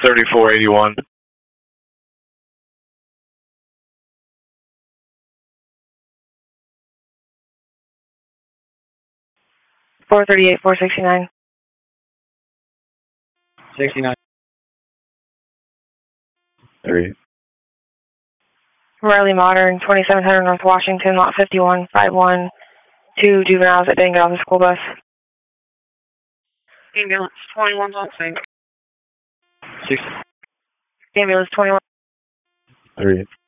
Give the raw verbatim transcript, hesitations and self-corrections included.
thirty-four eighty-one. four thirty-eight, four sixty-nine. sixty-nine. Three. Riley Modern, twenty-seven hundred North Washington, lot fifty-one, five one. Two juveniles that didn't get on the school bus. Ambulance twenty-one, something. Six. Ambulance twenty-one. Three.